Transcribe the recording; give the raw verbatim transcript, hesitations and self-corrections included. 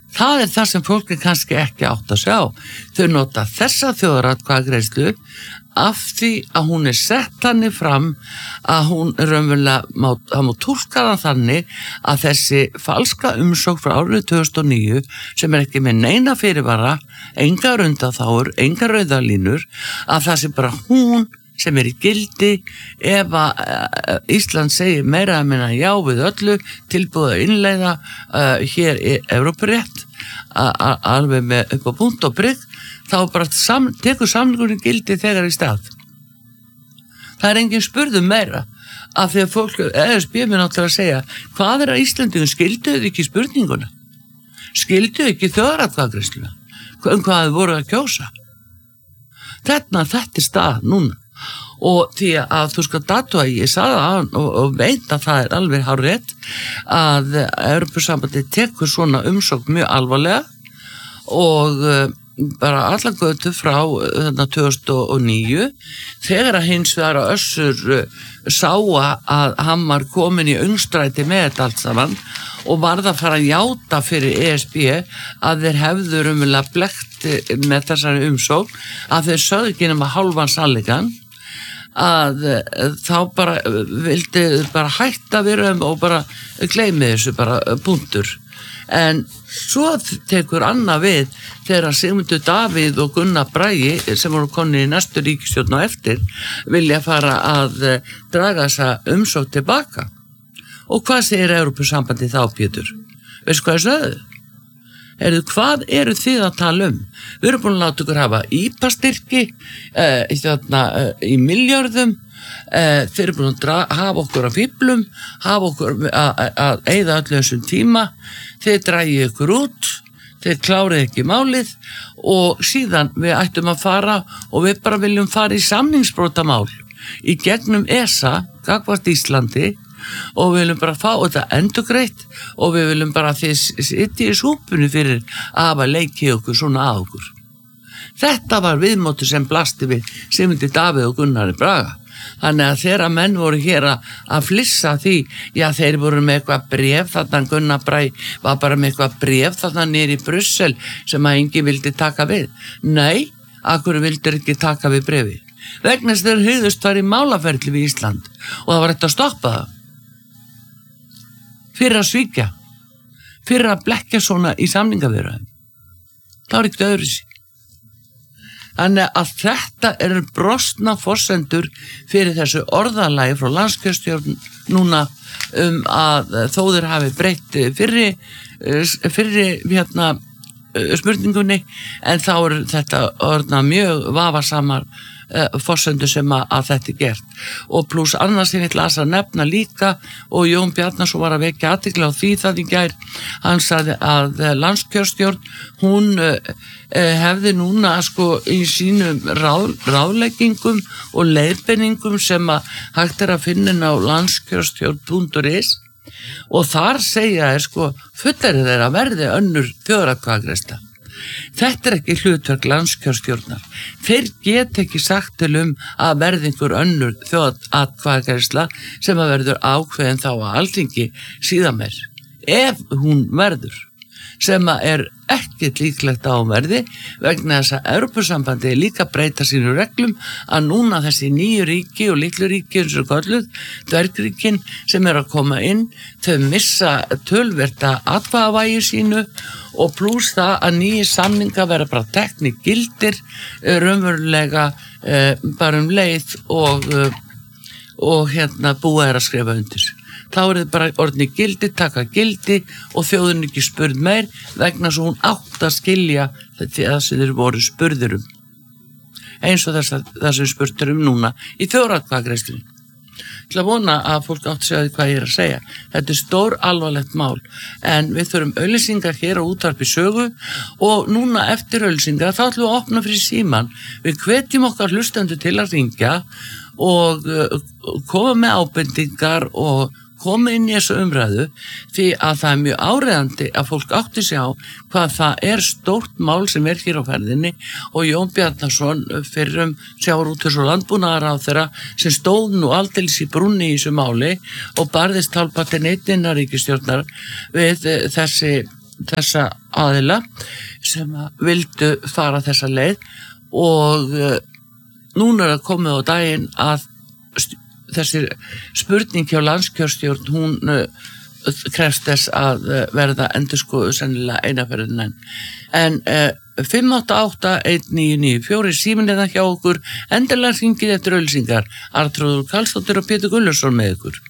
Það er það sem fólk er kannski ekki átt að sjá. Þau nota þessa þjóðaratkvæðagreiðslu af því að hún er sett þannig fram að hún raunverulega má, má túlka það þannig að þessi falska umsókn frá árið tvö þúsund og níu sem er ekki með neina fyrirvara, engar undanþágur, engar rauðalínur, að það sé bara hún sem er í gildi ef að Ísland segir meira að minna já við öllu tilbúið að innleiða uh, hér í Evrópurétt alveg með upp á punkt og prikk, þá bara sam, tekur samningurinn gildi þegar í stað. Það er engin spurðum meira af því að fólk, eða spjöfum náttúrulega að segja, hvað er að Íslandingum skilduðu ekki spurninguna? Skilduðu ekki þjóðaratkvæðagreiðsluna? Um hvað þau voru að kjósa? Þetta, þetta er stað núna. Og því að þú sko datu að ég sagði að og, og veit að það er alveg hárrétt að Evrópusambandi tekur svona umsókn mjög alvarlega og uh, bara allan götu frá þarna tvö þúsund og níu þegar að hins vegar að Össur uh, sá að hann var komin í öngstræti með þetta allt saman og varð að fara að játa fyrir E S B að þeir hefðu raunverulega blekkt með þessari umsókn að þeir sögðu ekki nema hálfan sannleikann að þá bara vildi bara hætta vera og bara gleymi þessu bara punktur. En svo tekur Anna við þegar Sigmundur Davíð og Gunnar Bragi sem voru konni í næstu ríkisstjórn á eftir vilja fara að draga þessa umsókn tilbaka. Og hvað segir Evrópusambandið þá, Pétur? Veistu hvað þau sögðu? Erðu, hvað eru þið að tala um? Við erum búin að láta ykkur hafa í pé á-styrki uh, í, uh, í milljörðum, uh, þeir eru búin að dra, hafa okkur að fíblum, hafa okkur að eyða öllu þessum tíma, þeir drægi ykkur út, þeir klárið ekki málið og síðan við ættum að fara og við bara viljum fara í samningsbrotamál í gegnum E S A, gagnvart Íslandi, og við viljum bara fá þetta endurgreitt og við viljum bara að þið sitja í súpunni fyrir að hafa leikið okkur svona að okkur. Þetta var viðmóti sem blasti við Sigmundi Davíð og Gunnari Braga. Þannig að þeirra menn voru hér að flissa því, já þeir voru með eitthvað bréf, þarna Gunnar Bragi var bara með eitthvað bréf þarna niður í Brussel sem að enginn vildi taka við. Nei, akkur vildir ekki taka við bréfi. Vegna þess þeir hugðust var í málaferli við Ísland og það var hægt að stoppa það. Fyrir að svíkja, fyrir að blekkja svona í samningaviðræðum. Það var ekkert öðru sín. Þannig að þetta eru brostna forsendur fyrir þessu orðalagi frá landskjörstjórn núna um að þó þeir hafi breytt fyrri, fyrri hérna, spurningunni en þá er þetta orðna mjög vafasamar uh, forsendur sem að, að þetta er gert og pluss annars sem ég ætla að nefna líka og Jón Bjarnason var að vekja athygli á því það í gær hann sagði að landskjörstjórn hún uh, hefði núna sko í sínum ráð, ráðleggingum og leiðbeiningum sem að hægt er að finna á landskjörstjórn punktur is og þar segja er sko fullari þeirra verði önnur þjóðaratkvæðagreiðsla. Þetta er ekki hlutverk landskjörstjórnar. Þeir get ekki sagt til um að verði einhver önnur þjóðaratkvæðagreiðsla sem að verður ákveðin þá að Alþingi síðan meir. Ef hún verður sem að er ekkert líklegt á verði vegna þess að Evrópusambandi líka breyta sínu reglum að núna þessi nýju ríki og litlu ríki eins og kolluð, dvergríkin sem er að koma inn, þau missa tölverta atkvæðavægi sínu og pluss það að nýju samninga vera bara tekni gildir raunverulega eh, bara um leið og, og hérna búa er að skrifa undir. Þá er þetta bara orðni gildi, taka gildi og þjóðin ekki spurð meir vegna svo hún átt að skilja þetta sem þeir voru spurður um. Eins og þess að það sem spurður um núna í þjóðaratkvæðagreiðslunni. Til að vona að fólk átt að segja hvað ég er að segja. Þetta er stór alvarlegt mál en við þurfum auglýsingar hér á útvarpi sögu og núna eftir auglýsingar þá ætlum við að opna fyrir síman. Við hvetjum okkar hlustendur til að ringja og koma með ábendingar og koma inn í þessu umræðu því að það er mjög áreiðandi að fólk átti sig á hvað það er stórt mál sem er hér á ferðinni og Jón Bjarnason fyrrum sjávarútvegs- og landbúnaðarráðherra sem stóð nú aldeilis í brúnni í þessu máli og barðist tálpatinn einn innan ríkisstjórnar við þessi þessa aðila sem að vildu fara þessa leið og uh, núna er það komið á daginn að st- þessi spurning hjá landskjörstjórn hún uh, krefst þess að uh, verða endurskoðu sennilega einaferðin enn. En uh, fimm átta átta eitt níu níu fjögur síminn eða hjá okkur endilega hringið eftir auglýsingar. Arnþrúður Karlsdóttir og Pétur Gunnlaugsson með ykkur.